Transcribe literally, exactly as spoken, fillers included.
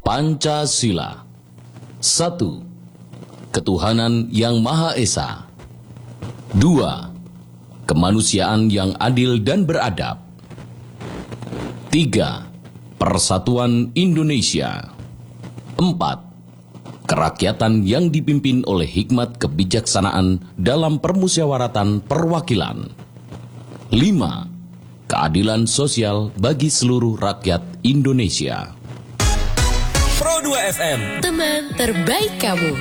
Pancasila. Satu, ketuhanan yang Maha Esa. Dua, kemanusiaan yang adil dan beradab. Tiga, persatuan Indonesia. Empat, kerakyatan yang dipimpin oleh hikmat kebijaksanaan dalam permusyawaratan perwakilan. Lima, keadilan sosial bagi seluruh rakyat Indonesia. Pro dua F M, teman terbaik kamu.